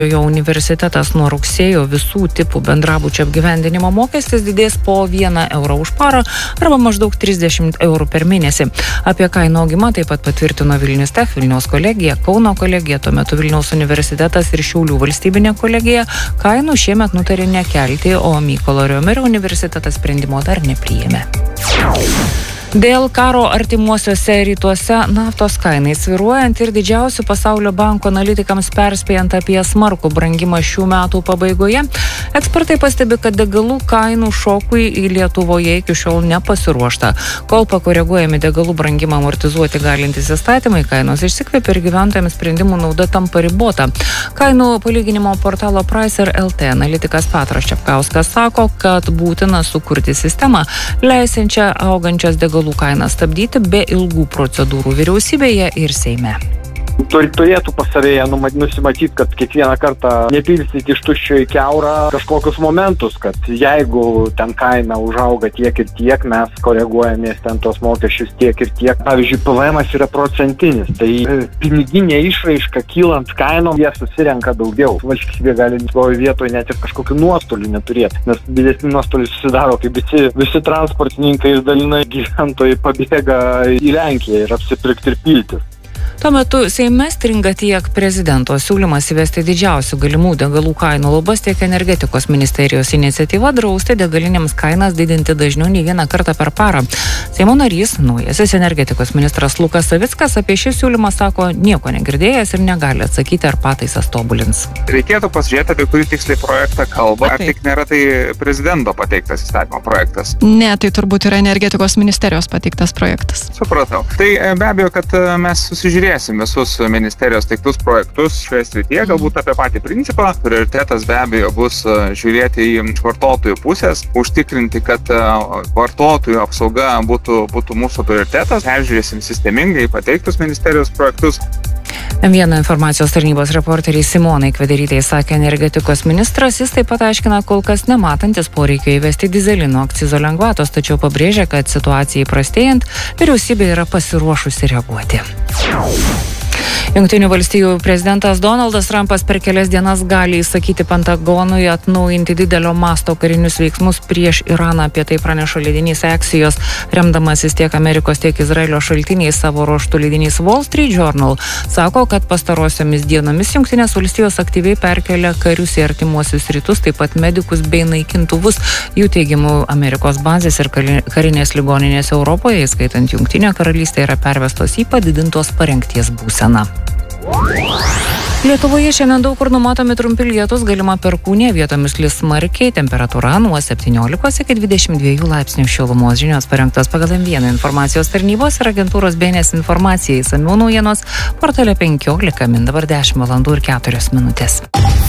Jo universitetas nuo rugsėjo visų tipų bendrabučio apgyvendinimo mokestis didės po 1 eurą už parą arba maždaug 30 eurų per mėnesį. Apie kainų augimą taip pat patvirtino Vilnius Tech, Vilniaus kolegija, Kauno kolegija, tuo metu Vilniaus universitetas ir Šiaulių valstybinė kolegija kainų šiemet nutarė nekelti, o Mykolo Riomerio universitetas sprendimo dar nepriėmė. Dėl karo artimuosiuose rytuose naftos kainai svyruojant ir didžiausių pasaulio banko analitikams perspėjant apie smarkų brangimą šių metų pabaigoje, ekspertai pastebi, kad degalų kainų šokui į Lietuvoje iki šiol nepasiruošta. Kol pakoreguojami degalų brangimą amortizuoti galintys įstatymai, kainos išsikvėpia ir gyventojams sprendimų nauda tampa ribota. Kainų palyginimo portalo Pricer LT analitikas Petras Čepkauskas sako, kad būtina sukurti sistemą, leisinčią augančias degalų kainą stabdyti be ilgų procedūrų vyriausybėje ir Seime. Turėtų pas savėje nusimatyti, kad kiekvieną kartą nepilstyti iš tuščio į kiaurą kažkokius momentus, kad jeigu ten kaina užauga tiek ir tiek, mes koreguojamės ten tos mokesčius tiek ir tiek. Pavyzdžiui, PVM-as yra procentinis, tai piniginė išraiška kylant kainom, jie susirenka daugiau. Valstybė gali toje vietoje net ir kažkokių nuostolių neturėti, nes didesni nuostoliai susidaro, kai visi transportininkai ir dalinai gyventojai pabėga į Lenkiją ir apsipirkti ir piltis. Tuo metu Seime stringa tiek prezidento siūlymas įvesti didžiausių galimų degalų kainų lubas, tiek energetikos ministerijos iniciatyva drausti degalinėms kainas didinti dažniau nei vieną kartą per parą. Seimo narys, naujasis energetikos ministras Lukas Savickas apie šį siūlymą sako nieko negirdėjęs ir negali atsakyti, ar pataisas tobulins. Reikėtų pasižiūrėti, apie kurį tiksliai projektą kalba. Ar tik nėra tai prezidento pateiktas įstatymo projektas? Ne, tai turbūt yra energetikos ministerijos pateiktas projektas. Supratau. Tai be abejo, kad mes susižiūrėsime visus ministerijos teiktus projektus šioje srityje, galbūt apie patį principą. Prioritetas be abejo bus žiūrėti į vartotojų pusės, užtikrinti, kad vartotojų apsauga būtų mūsų prioritetas. Peržiūrėsim sistemingai pateiktus ministerijos projektus. Viena informacijos tarnybos reporteriai Simonai Kvederytei sakė energetikos ministras, jis taip pat aiškina kol kas nematantis poreikio įvesti dizelino akcizo lengvatos, tačiau pabrėžia, kad situacijai prastėjant, vyriausybė yra pasiruošusi reaguoti. Jungtinių valstijų prezidentas Donaldas Trumpas per kelias dienas gali įsakyti Pentagonui atnaujinti didelio masto karinius veiksmus prieš Iraną. Apie tai praneša leidinys Axios, remdamasis tiek Amerikos, tiek Izraelio šaltiniais. Savo ruožtu leidinys Wall Street Journal sako, kad pastarosiomis dienomis Jungtinės valstijos aktyviai perkelia karius į artimuosius rytus, taip pat medikus bei naikintuvus. Jų teigimu, Amerikos bazės ir karinės ligoninės Europoje, įskaitant Jungtinę karalystę, yra pervestos į padidintos parengties būseną. Lietuvoje šiandien daug kur numatomi trumpi lietūs, galima perkūnija, vietomis lis smarkiai, temperatūra nuo 17 iki 22 laipsnių šilumos. Žinios parengtos pagal M1 informacijos tarnybos ir agentūros BNS informacija. Išsamių naujienos portale 15, min dabar 10 valandų ir 4 minutės.